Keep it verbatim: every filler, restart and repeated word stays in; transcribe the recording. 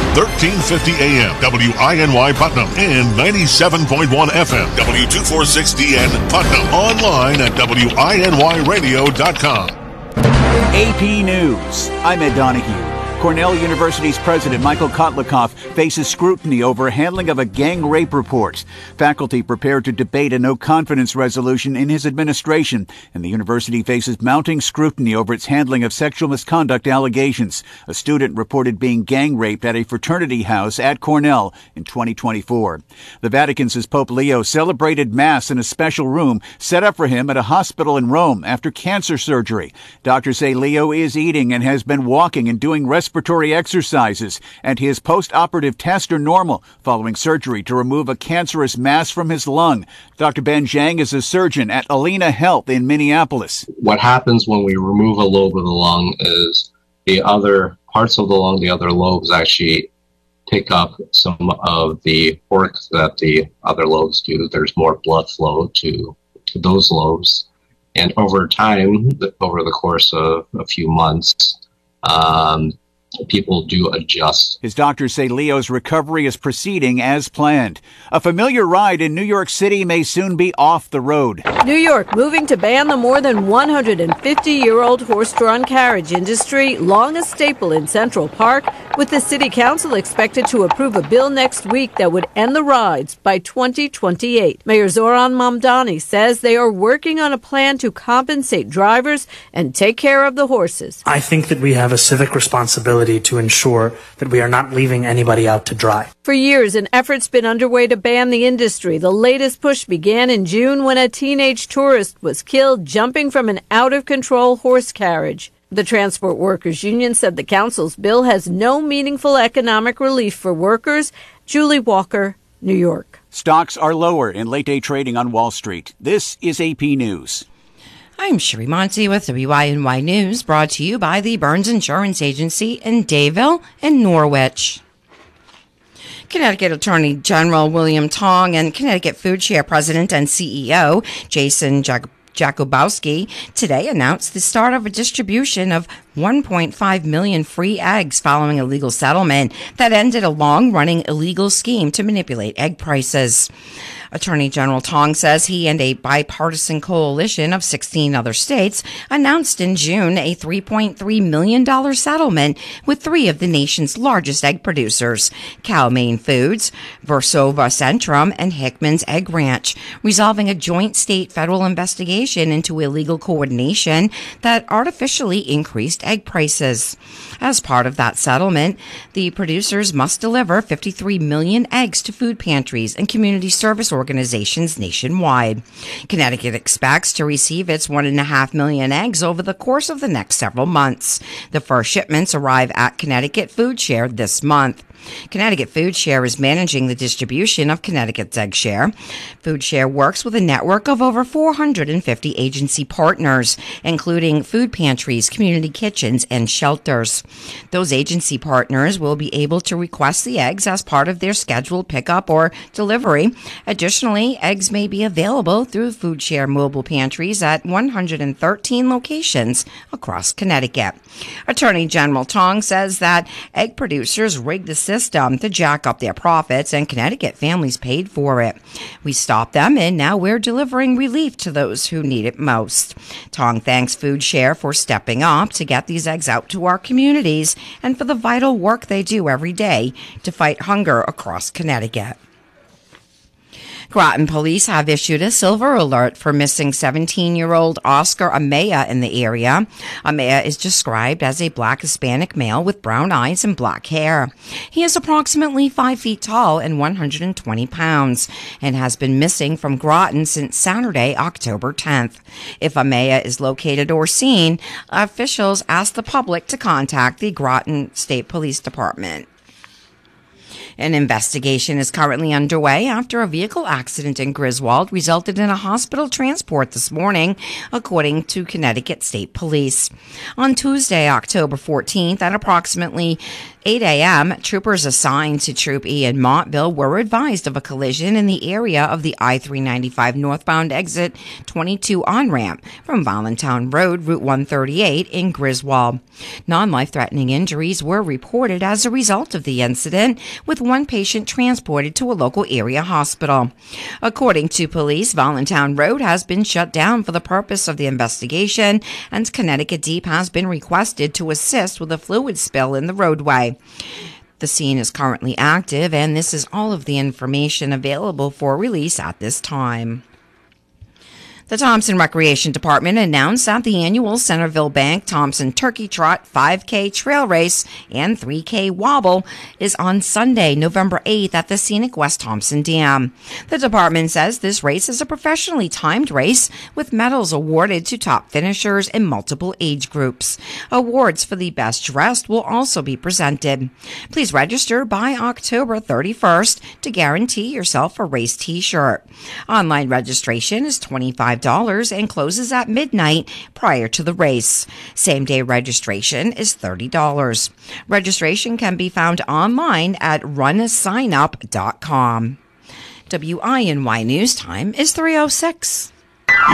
thirteen fifty A M W I N Y Putnam and ninety-seven point one F M W two forty-six D N Putnam. Online at W I N Y radio dot com. A P News. I'm Ed Donahue. Cornell University's president Michael Kotlikoff faces scrutiny over handling of a gang rape report. Faculty prepared to debate a no-confidence resolution in his administration, and the university faces mounting scrutiny over its handling of sexual misconduct allegations. A student reported being gang raped at a fraternity house at Cornell in twenty twenty-four. The Vatican says Pope Leo celebrated Mass in a special room set up for him at a hospital in Rome after cancer surgery. Doctors say Leo is eating and has been walking and doing respiratory respiratory exercises, and his post-operative tests are normal following surgery to remove a cancerous mass from his lung. Doctor Ben Zhang is a surgeon at Alina Health in Minneapolis. What happens when we remove a lobe of the lung is the other parts of the lung, the other lobes actually pick up some of the work that the other lobes do. There's more blood flow to, to those lobes. And over time, over the course of a few months, um, people do adjust. His doctors say Leo's recovery is proceeding as planned. A familiar ride in New York City may soon be off the road. New York moving to ban the more than one hundred fifty-year-old horse-drawn carriage industry, long a staple in Central Park, with the city council expected to approve a bill next week that would end the rides by twenty twenty-eight. Mayor Zoran Mamdani says they are working on a plan to compensate drivers and take care of the horses. I think that we have a civic responsibility to ensure that we are not leaving anybody out to dry. For years, an effort's been underway to ban the industry. The latest push began in June when a teenage tourist was killed jumping from an out-of-control horse carriage. The Transport Workers Union said the council's bill has no meaningful economic relief for workers. Julie Walker, New York. Stocks are lower in late-day trading on Wall Street. This is A P News. I'm Sherry Monty with W I N Y News, brought to you by the Burns Insurance Agency in Dayville and Norwich. Connecticut Attorney General William Tong and Connecticut Food Share President and C E O Jason Jag- Jakubowski today announced the start of a distribution of one point five million free eggs following a legal settlement that ended a long-running illegal scheme to manipulate egg prices. Attorney General Tong says he and a bipartisan coalition of sixteen other states announced in June a three point three million dollars settlement with three of the nation's largest egg producers, Cal-Maine Foods, Versova Centrum, and Hickman's Egg Ranch, resolving a joint state-federal investigation into illegal coordination that artificially increased egg prices. As part of that settlement, the producers must deliver fifty-three million eggs to food pantries and community service organizations nationwide. Connecticut expects to receive its one and a half million eggs over the course of the next several months. The first shipments arrive at Connecticut Food Share this month. Connecticut Food Share is managing the distribution of Connecticut's Egg Share. Food Share works with a network of over four hundred fifty agency partners, including food pantries, community kitchens, and shelters. Those agency partners will be able to request the eggs as part of their scheduled pickup or delivery. Additionally, eggs may be available through Food Share mobile pantries at one hundred thirteen locations across Connecticut. Attorney General Tong says that egg producers rigged the system to jack up their profits, and Connecticut families paid for it. We stopped them, and now we're delivering relief to those who need it most. Tong thanks Food Share for stepping up to get these eggs out to our communities and for the vital work they do every day to fight hunger across Connecticut. Groton police have issued a silver alert for missing seventeen-year-old Oscar Amaya in the area. Amaya is described as a black Hispanic male with brown eyes and black hair. He is approximately five feet tall and one hundred twenty pounds and has been missing from Groton since Saturday, October tenth. If Amaya is located or seen, officials ask the public to contact the Groton State Police Department. An investigation is currently underway after a vehicle accident in Griswold resulted in a hospital transport this morning, according to Connecticut State Police. On Tuesday, October fourteenth, at approximately eight a.m., troopers assigned to Troop E in Montville were advised of a collision in the area of the I three ninety-five northbound exit twenty-two on-ramp from Voluntown Road, Route one thirty-eight in Griswold. Non-life-threatening injuries were reported as a result of the incident, with one patient transported to a local area hospital. According to police, Voluntown Road has been shut down for the purpose of the investigation, and Connecticut Deep has been requested to assist with a fluid spill in the roadway. The scene is currently active, and this is all of the information available for release at this time. The Thompson Recreation Department announced that the annual Centerville Bank Thompson Turkey Trot five K Trail Race and three K Wobble is on Sunday, November eighth at the scenic West Thompson Dam. The department says this race is a professionally timed race with medals awarded to top finishers in multiple age groups. Awards for the best dressed will also be presented. Please register by October thirty-first to guarantee yourself a race t-shirt. Online registration is twenty-five dollars and closes at midnight prior to the race. Same-day registration is thirty dollars. Registration can be found online at run sign up dot com. W I N Y News Time is three oh six.